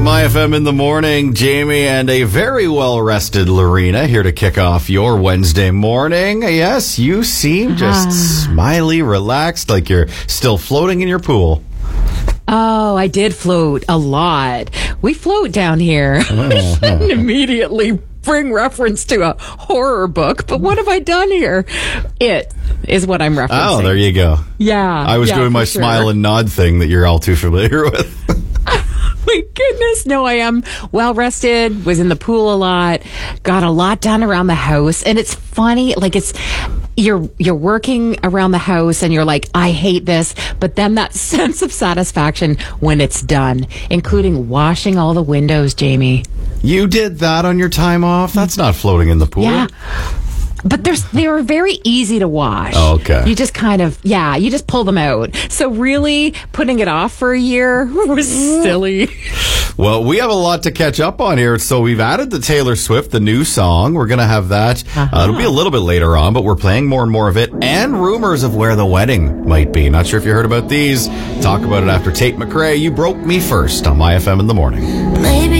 My FM in the morning, Jamie and a very well-rested Lorena here to kick off your Wednesday morning. Yes, you seem just smiley, relaxed, like you're still floating in your pool. Oh, I did float a lot. We float down here. I shouldn't immediately bring reference to a horror book, but what have I done here? It is what I'm referencing. Oh, there you go. Yeah. I was doing my smile and nod thing that you're all too familiar with. My goodness. No, I am well rested, was in the pool a lot, got a lot done around the house. And it's funny, like you're working around the house and you're like, I hate this. But then that sense of satisfaction when it's done, including washing all the windows, Jamie. You did that on your time off? That's not floating in the pool. Yeah. But they were very easy to wash. Oh, okay. You just you just pull them out. So really putting it off for a year was silly. Well, we have a lot to catch up on here. So we've added the Taylor Swift, the new song. We're going to have that. It'll be a little bit later on, but we're playing more and more of it. And rumors of where the wedding might be. Not sure if you heard about these. Talk about it after Tate McRae. You broke me first on My FM in the morning.